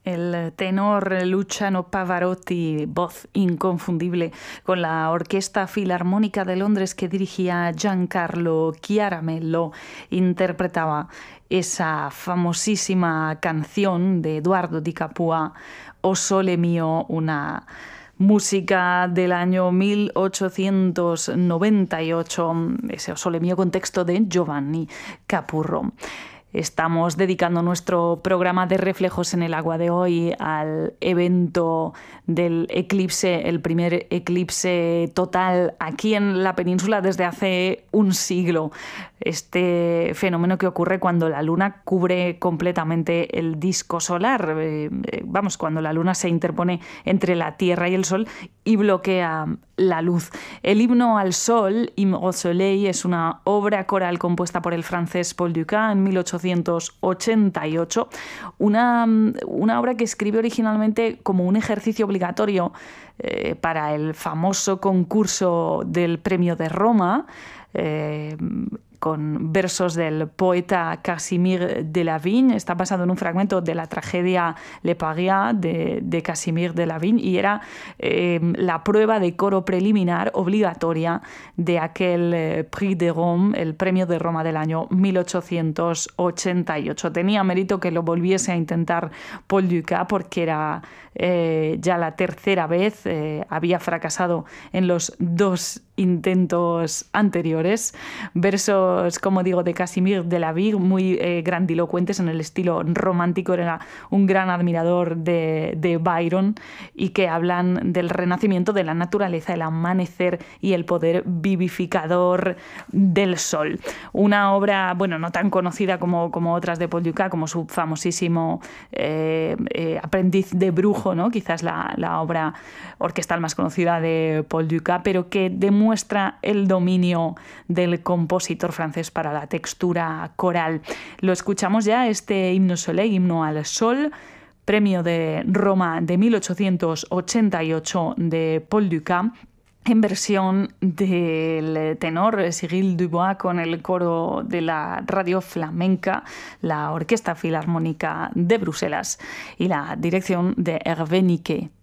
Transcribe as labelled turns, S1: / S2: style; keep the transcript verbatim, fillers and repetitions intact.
S1: El tenor Luciano Pavarotti, voz inconfundible, con la Orquesta Filarmónica de Londres que dirigía Giancarlo Chiaramello, interpretaba esa famosísima canción de Eduardo Di Capua, O Sole Mio, una música del año mil ochocientos noventa y ocho, ese O Sole Mio con texto de Giovanni Capurro. Estamos dedicando nuestro programa de Reflejos en el Agua de hoy al evento del eclipse, el primer eclipse total aquí en la península desde hace un siglo. Este fenómeno que ocurre cuando la luna cubre completamente el disco solar. Eh, vamos, cuando la luna se interpone entre la Tierra y el Sol y bloquea la luz. El himno al sol, Hymne au Soleil, es una obra coral compuesta por el francés Paul Dukas en mil ochocientos ochenta y ocho, una, una obra que escribe originalmente como un ejercicio obligatorio eh, para el famoso concurso del Premio de Roma, eh, con versos del poeta Casimir Delavigne. Está basado en un fragmento de la tragedia Le Paria de, de Casimir Delavigne y era eh, la prueba de coro preliminar obligatoria de aquel eh, Prix de Rome, el Premio de Roma del año mil ochocientos ochenta y ocho. Tenía mérito que lo volviese a intentar Paul Dukas porque era eh, ya la tercera vez, eh, había fracasado en los dos intentos anteriores. Versos, como digo, de Casimir Delavigne, muy eh, grandilocuentes en el estilo romántico. Era un gran admirador de, de Byron y que hablan del renacimiento de la naturaleza, el amanecer y el poder vivificador del sol. Una obra, bueno, no tan conocida como, como otras de Paul Dukas, como su famosísimo eh, eh, Aprendiz de Brujo, ¿no? Quizás la, la obra orquestal más conocida de Paul Dukas, pero que demuestra el dominio del compositor francés para la textura coral. Lo escuchamos ya, este Himno Soleil, Himno al Sol, Premio de Roma de mil ochocientos ochenta y ocho de Paul Dukas, en versión del tenor Cyril Dubois con el coro de la Radio Flamenca, la Orquesta Filarmónica de Bruselas y la dirección de Hervé Niquet.